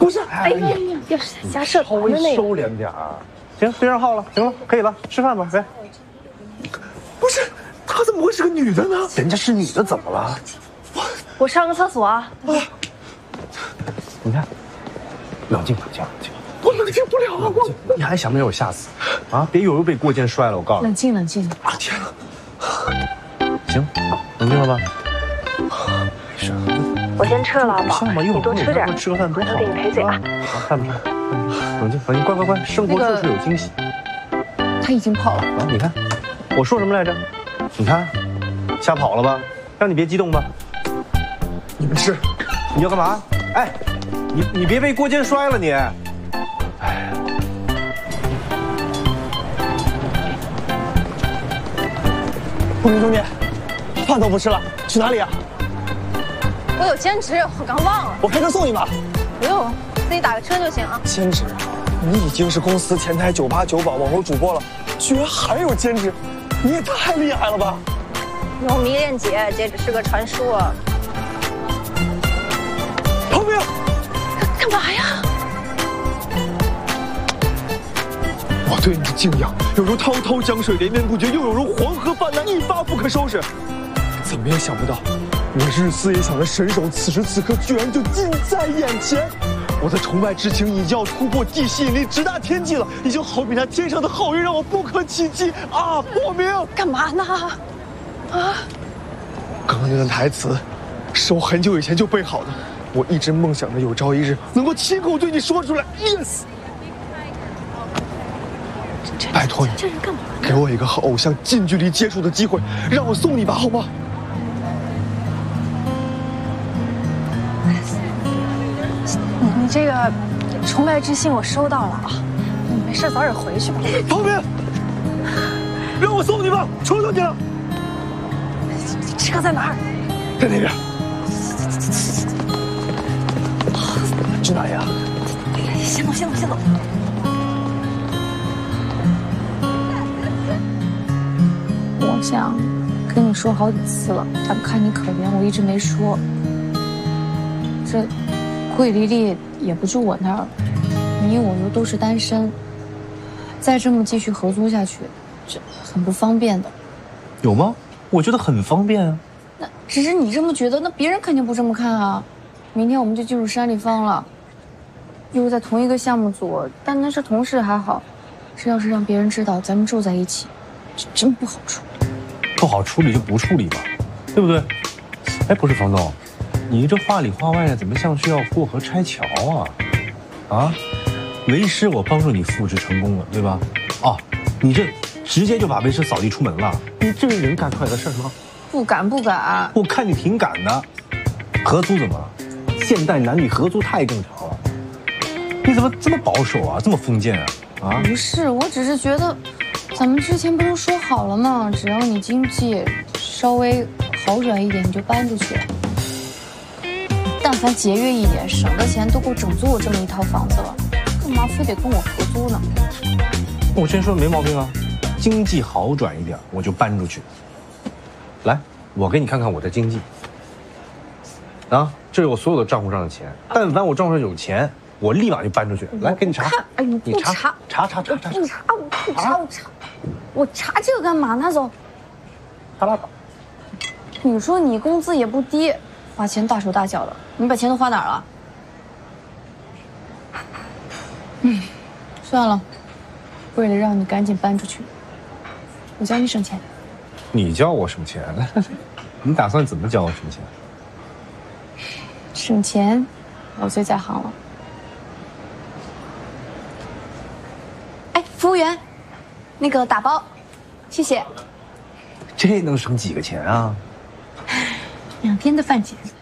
不是， 哎呀，要是瞎社稍微收敛点儿。行，对上号了，行了，可以了，吃饭吧，来。不是，她怎么会是个女的呢？人家是女的，怎么了？ 我上个厕所啊。 你看，冷静冷静冷静。 我冷静不了啊！ 你还想没有吓死啊？别又被过肩摔了，我告诉你。 冷静冷静。 啊天哪！行，冷静了吧？没事。 我先撤了，宝，你多吃点， 吃个饭多好。 我给你赔罪啊！ 好，饭不上。冷静冷静，乖乖乖，生活就是有惊喜。 他已经跑了啊！你看，我说什么来着？你看，吓跑了吧？让你别激动吧。 你没事？ 你要干嘛？哎，你别被过肩摔了你。哎。 风鸣兄弟，饭都不吃了，去哪里啊？ 我有兼职，我刚忘了。 我开车送你吧。 不用，自己打个车就行啊。 兼职？你已经是公司前台989网红主播了，居然还有兼职，你也太厉害了吧！ 有迷恋姐，这只是个传说。 彭明， 干嘛呀？ 我对你的敬仰，有如滔滔江水连绵不绝，又有如黄河泛滥一发不可收拾。怎么也想不到，我日思夜想的神手，此时此刻居然就近在眼前。我的崇拜之情已经要突破地吸引力，直达天际了，已经好比那天上的皓月，让我不可企及啊！莫名， 干嘛呢？啊！ 刚刚那段台词，是我很久以前就背好的，我一直梦想着有朝一日能够亲口对你说出来。Yes。拜托你， 这人干嘛？ 给我一个和偶像近距离接触的机会，让我送你吧，好吗？ 你这个崇拜之心我收到了啊，你没事早点回去吧。 旁边，让我送你吧，求求你了。 车在哪儿？ 在那边。去哪里啊？ 先走，先走，先走。我想跟你说好几次了，但看你可怜，我一直没说。这桂丽丽也不住我那儿，你我又都是单身，再这么继续合租下去，这很不方便的。 有吗？我觉得很方便啊。 那只是你这么觉得，那别人肯定不这么看啊。明天我们就进入山里方了，又是在同一个项目组，但那是同事还好，这要是让别人知道咱们住在一起，这真不好处理。 不好处理就不处理吧，对不对？哎，不是房东，你这话里话外的，怎么像是要过河拆桥啊？啊，为师我帮助你复制成功了，对吧？哦，你这直接就把为师扫地出门了，你这是人干出来的事吗？ 不敢不敢， 我看你挺敢的。合租怎么了？现代男女合租太正常了。你怎么这么保守啊？这么封建啊？啊？ 不是，我只是觉得，咱们之前不都说好了吗？只要你经济稍微好转一点，你就搬出去。但凡节约一点，省的钱都够整租我这么一套房子了，干嘛非得跟我合租呢？ 我之前说的没毛病啊，经济好转一点我就搬出去。来，我给你看看我的经济。啊，这是我所有的账户上的钱，但凡我账户上有钱，我立马就搬出去。来，给你查。 哎，你不查， 查。 我不查，我查这个干嘛呢？走。 他拉倒。 你说你工资也不低，花钱大手大脚的，你把钱都花哪儿了？算了，为了让你赶紧搬出去，我教你省钱。 你教我省钱？你打算怎么教我省钱？ 省钱，我最在行了。哎，服务员，那个打包，谢谢。 这能省几个钱啊？ 2天的饭钱。